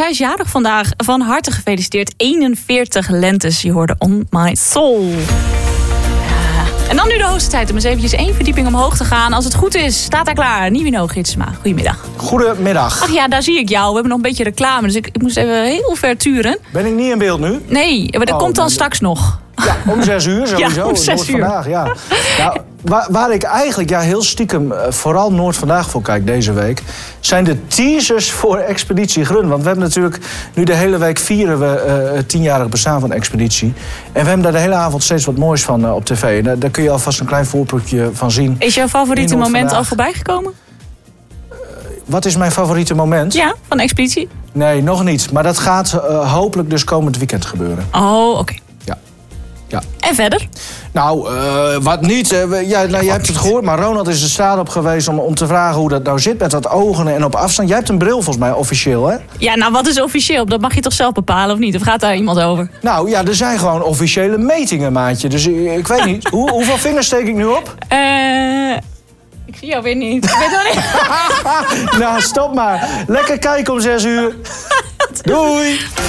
zij is jarig vandaag. Van harte gefeliciteerd. 41 lentes. Je hoorde On My Soul. En dan nu de hoogste tijd om eens eventjes 1 verdieping omhoog te gaan. Als het goed is, staat daar klaar. Nivino Gidsma, goedemiddag. Goedemiddag. Ach ja, daar zie ik jou. We hebben nog een beetje reclame, dus ik moest even heel ver turen. Ben ik niet in beeld nu? Nee, maar dat komt dan straks nog. Ja, om 6 uur sowieso. Ja, om 6 uur. Vandaag, ja. Nou, waar ik eigenlijk heel stiekem vooral Noord Vandaag voor kijk deze week, zijn de teasers voor Expeditie Grun. Want we hebben natuurlijk nu de hele week vieren we het 10-jarig bestaan van Expeditie. En we hebben daar de hele avond steeds wat moois van op tv. En daar kun je alvast een klein voorproefje van zien. Is jouw favoriete moment al voorbij gekomen? Wat is mijn favoriete moment? Ja, van Expeditie? Nee, nog niet. Maar dat gaat hopelijk dus komend weekend gebeuren. Oh, oké. Ja. En verder? Nou, wat niet. Jij hebt het gehoord, maar Ronald is de straat op geweest om te vragen hoe dat nou zit met dat ogen en op afstand. Jij hebt een bril volgens mij officieel, hè? Ja, nou wat is officieel? Dat mag je toch zelf bepalen of niet? Of gaat daar iemand over? Nou ja, er zijn gewoon officiële metingen, maatje. Dus ik weet niet. Hoeveel vingers steek ik nu op? Ik zie jou weer niet. Ik weet wel niet. Nou, stop maar. Lekker kijken om 6 uur. Doei!